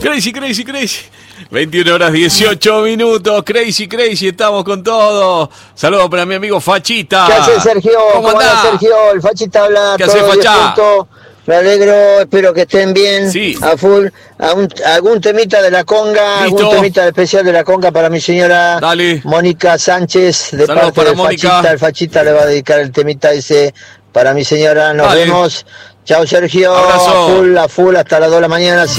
Crazy. 21 horas 18 minutos. Crazy. Estamos con todo. Saludos para mi amigo Fachita. ¿Qué hace Sergio? ¿Cómo andás? Sergio? El Fachita habla. ¿Qué hace, Fachá? Me alegro, espero que estén bien. Sí. A full. Algún temita de la conga. Listo. Algún temita especial de la conga para mi señora Dale. Mónica Sánchez. De Saludos parte para del Mónica. Fachita. El Fachita le va a dedicar el temita ese para mi señora. Nos Dale. vemos. Chao Sergio. Abrazo. A full, hasta las 2 de la mañana.